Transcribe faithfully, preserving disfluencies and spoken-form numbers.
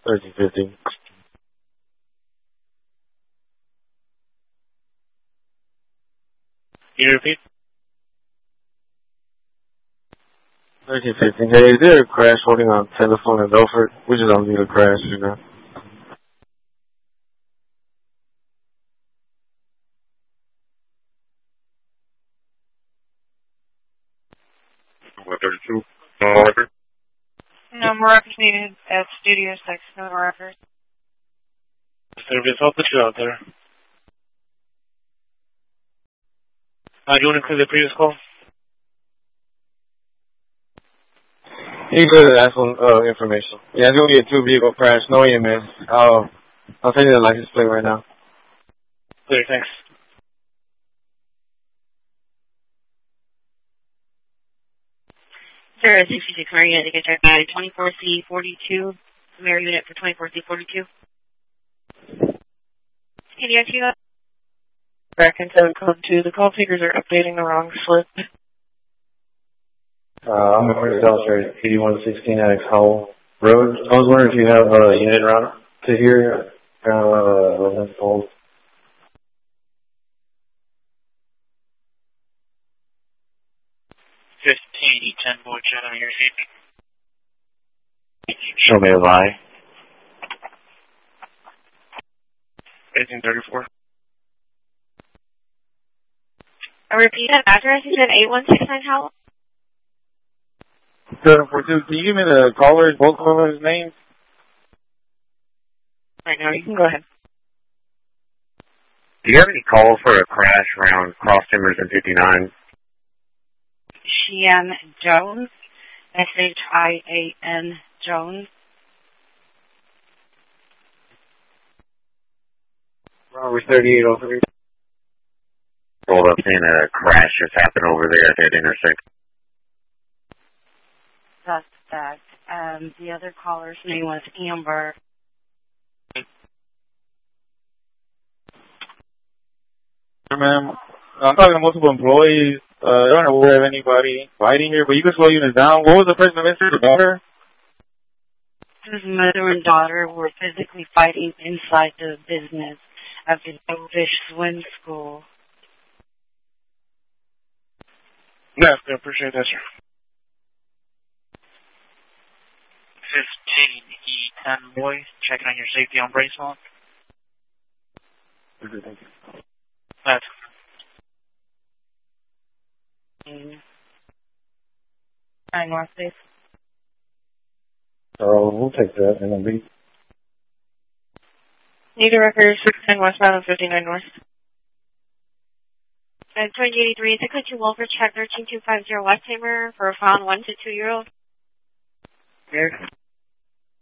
thirteen fifty. Can you repeat? thirteen fifteen. Hey, is there a crash holding on telephone in Belfort? We just don't need a crash, you know. one thirty-two. No more records? No more records needed at Studio six. No more records. Service, I'll put you out there. Uh, do you want to include the previous call? You could ask for uh, information. Yeah, it's going to be a two-vehicle crash. No E M S. I'll, I'll send you the license plate right now. Clear, thanks. Sir, sixty-six Mary unit to get checked by twenty-four C forty-two. Mary unit for twenty-four C forty-two. Can you actually go? Back in seven code two. The call takers are updating the wrong slip. Uh, I'm going to Dallas eighty-one sixteen at Howell Road. I was wondering if you have a unit around to here. Uh, that's old. fifteen E ten boy chat on your feet. Show me a lie. eighteen thirty-four. I repeat that address. You said eight one six nine Howell? seven four two. Can you give me the callers, both callers' names? Right now, you can go ahead. Do you have any calls for a crash around Cross Timbers and fifty-nine? Shian Jones. S H I A N Jones. Robert thirty-eight oh three. Rolled up saying a crash just happened over there at that intersection. Suspect. Um, the other caller's name was Amber. Ma'am, I'm talking to multiple employees. Uh, I don't know where anybody fighting here, but you can slow units down. What was the person that missed the daughter? His mother and daughter were physically fighting inside the business of the Fish Swim School. Yeah, I appreciate that, sir. fifteen E ten boy, checking on your safety on brace lock. Okay, thank you. That's Nine North, please. So we'll take that and then be. Need a record sixty-nine westbound and fifty-nine north. And twenty eighty-three, is it country Wolver check thirteen two five zero West Hammer for a found one to two year old? Here.